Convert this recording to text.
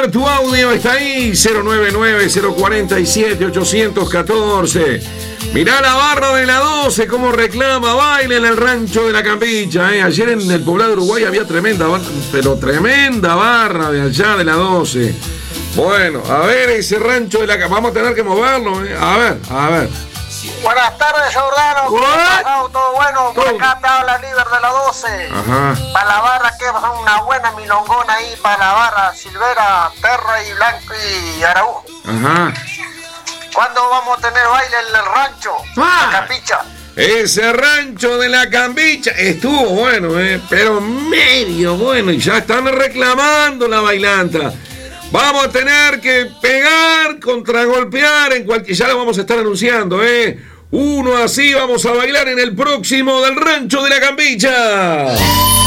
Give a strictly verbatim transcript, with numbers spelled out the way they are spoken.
enviar tu audio, está ahí, cero nueve nueve, cero cuatro siete, ocho uno cuatro. Mirá la barra de la doce, cómo reclama baile en el rancho de la Campicha. ¿eh? Ayer en el poblado de Uruguay había tremenda, pero tremenda barra de allá de la doce. Bueno, a ver ese rancho de la Campicha, vamos a tener que moverlo. ¿eh? A ver, a ver. Buenas tardes, Jordano. ¿Cómo has pasado? ¿Todo bueno? Por acá te habla el líder de la doce. Ajá. Para la barra, que es una buena milongona ahí para la barra. Silvera, Terra y Blanco y Araujo. Ajá. ¿Cuándo vamos a tener baile en el rancho? Ah. La Campicha. Ese rancho de la Campicha estuvo bueno, eh, pero medio bueno. Y ya están reclamando la bailanta. Vamos a tener que pegar, contragolpear en cualquier... Ya lo vamos a estar anunciando, ¿eh? Uno así vamos a bailar en el próximo del Rancho de la Campicha.